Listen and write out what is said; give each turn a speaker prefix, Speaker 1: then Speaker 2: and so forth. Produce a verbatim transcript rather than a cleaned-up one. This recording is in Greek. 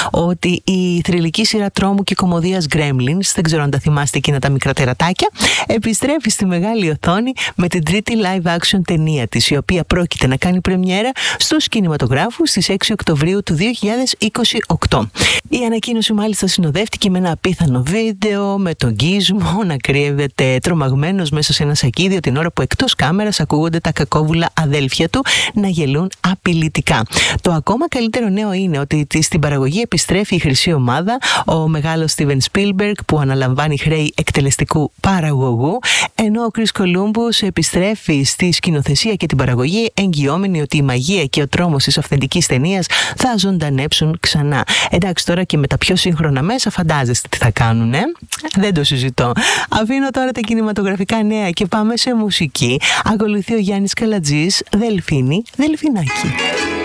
Speaker 1: ότι η θρυλική σειρά τρόμου και κωμωδίας Gremlins, δεν ξέρω αν τα θυμάστε εκείνα τα μικρά τερατάκια, επιστρέφει στη μεγάλη οθόνη με την τρίτη live action ταινία της, η οποία πρόκειται να κάνει πρεμιέρα στους κινηματογράφους στις έξι Οκτωβρίου του δύο χιλιάδες είκοσι οκτώ. Η ανακοίνωση μάλιστα συνοδεύτηκε με ένα απίθανο βίντεο με τον Gizmo να κρύβεται τρομαγμένος μέσα σε ένα σακίδιο την ώρα που εκτός κάμερας ακούγονται τα κακόβουλα αδέλφια του να γελούν απειλητικά. Το ακόμα καλύτερο νέο είναι ότι στην παραγωγή επιστρέφει η χρυσή ομάδα, ο μεγάλος Steven Spielberg που αναλαμβάνει χρέη εκτελεστικού παραγωγού, ενώ ο Chris Columbus επιστρέφει στη σκηνοθεσία και την παραγωγή, εγγυόμενοι ότι η μαγεία και ο τρόμος της αυθεντικής ταινίας θα ζωντανέψουν ξανά. Εντάξει, τώρα και με τα πιο σύγχρονα μέσα φαντάζεστε τι θα κάνουνε. Δεν το συζητώ. Αφήνω τώρα τα κινηματογραφικά νέα και πάμε σε μουσική. Ακολουθεί ο Γιάννης Καλατζής, Δελφίνη, Δελφινάκι.